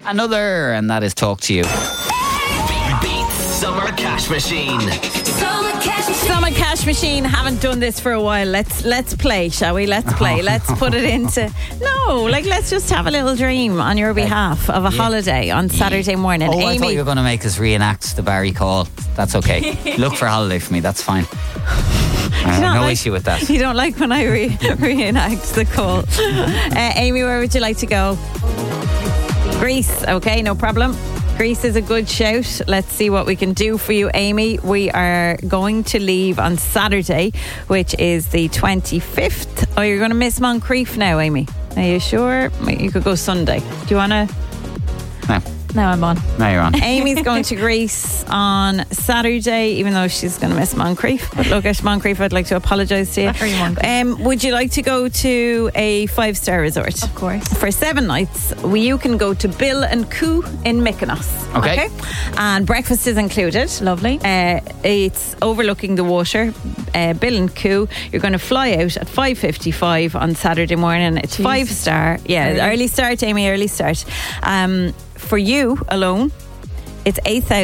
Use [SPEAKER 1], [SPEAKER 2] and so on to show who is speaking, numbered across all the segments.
[SPEAKER 1] another, and that is Talk to You.
[SPEAKER 2] Beat Summer Cash Machine.
[SPEAKER 3] Summer Cash Machine. Haven't done this for a while. Let's play, shall we? Let's play. Let's put it into... No, let's just have a little dream on your behalf of a holiday on Saturday morning.
[SPEAKER 1] Oh,
[SPEAKER 3] Amy,
[SPEAKER 1] I thought you were going to make us reenact the Barry call. That's okay. Look for a holiday for me. That's fine. No issue with that.
[SPEAKER 3] You don't like when I reenact the call. Amy, where would you like to go? Greece. Okay, no problem. Greece is a good shout. Let's see what we can do for you, Amy. We are going to leave on Saturday, which is the 25th. Oh, you're going to miss Moncrief now, Amy. Are you sure? You could go Sunday. Do you want to?
[SPEAKER 1] No.
[SPEAKER 3] Now I'm on.
[SPEAKER 1] Now you're on.
[SPEAKER 3] Amy's going to Greece on Saturday, even though she's going to miss Moncrief. But look, at Moncrief, I'd like to apologise to you. Would you like to go to a 5-star resort?
[SPEAKER 4] Of course.
[SPEAKER 3] For 7 nights, you can go to Bill and Coo in Mykonos.
[SPEAKER 1] Okay.
[SPEAKER 3] And breakfast is included.
[SPEAKER 4] Lovely.
[SPEAKER 3] It's overlooking the water. Bill and Coo. You're going to fly out at 5:55 on Saturday morning. It's 5-star. Yeah, early start, Amy. Early start. For you alone, it's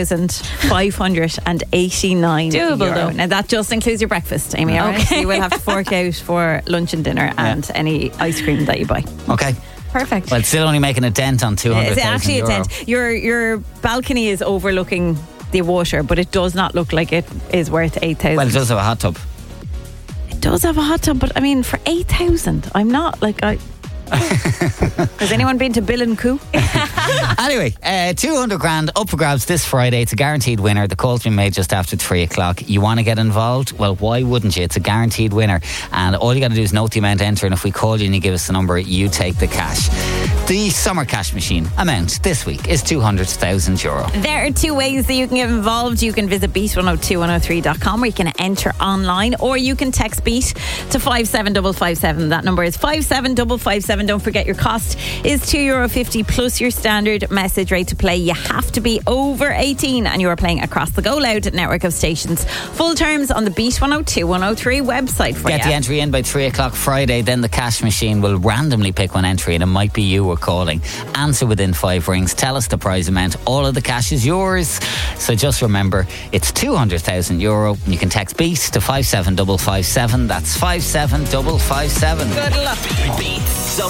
[SPEAKER 3] 8,589
[SPEAKER 4] Doable though.
[SPEAKER 3] Now that just includes your breakfast, Amy. All right? So you will have to fork out for lunch and dinner and any ice cream that you buy.
[SPEAKER 1] Okay.
[SPEAKER 4] Perfect.
[SPEAKER 1] Well, it's still only making a dent on 200,000
[SPEAKER 3] It's actually
[SPEAKER 1] euro.
[SPEAKER 3] a tent. Your balcony is overlooking the water, but it does not look like it is worth 8,000.
[SPEAKER 1] Well, it does have a hot tub.
[SPEAKER 3] It does have a hot tub, but I mean, for 8,000, I'm not like Has anyone been to Bill and Coo?
[SPEAKER 1] Anyway, 200 grand up for grabs this Friday. It's a guaranteed winner. The call's been made just after 3 o'clock. You want to get involved? Well, why wouldn't you? It's a guaranteed winner. And all you got to do is note the amount, enter, and if we call you and you give us the number, you take the cash. The Summer Cash Machine amount this week is 200,000 euro.
[SPEAKER 3] There are 2 ways that you can get involved. You can visit beat102103.com, where you can enter online, or you can text beat to 57557. That number is 57557. Don't forget your cost is €2.50 plus your standard message rate to play. You have to be over 18 and you are playing across the Go Loud network of stations. Full terms on the Beat 102 103 website for
[SPEAKER 1] Get the entry in by 3 o'clock Friday. Then the cash machine will randomly pick one entry, and it might be you we're calling. Answer within 5 rings. Tell us the prize amount. All of the cash is yours. So just remember, it's 200,000 euro. You can text beat to 57557. That's 57557.
[SPEAKER 3] Good luck.
[SPEAKER 2] Beat